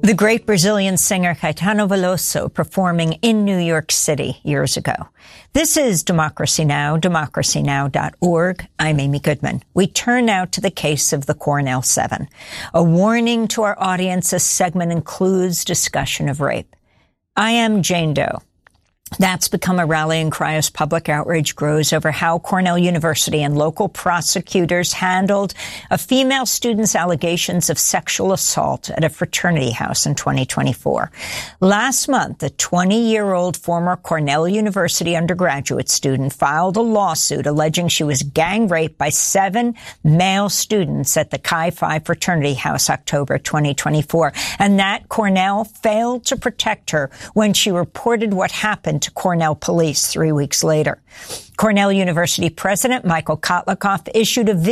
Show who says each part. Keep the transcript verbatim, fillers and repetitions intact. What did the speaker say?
Speaker 1: The great Brazilian singer Caetano Veloso performing in New York City years ago. This is Democracy Now!, democracy now dot org. I'm Amy Goodman. We turn now to the case of the Cornell Seven. A warning to our audience, this segment includes discussion of rape. I am Jane Doe. That's become a rallying cry as public outrage grows over how Cornell University and local prosecutors handled a female student's allegations of sexual assault at a fraternity house in twenty twenty-four. Last month, a twenty-year-old former Cornell University undergraduate student filed a lawsuit alleging she was gang raped by seven male students at the Chi Phi fraternity house October twenty twenty-four, and that Cornell failed to protect her when she reported what happened to Cornell police three weeks later. Cornell University President Michael Kotlikoff issued a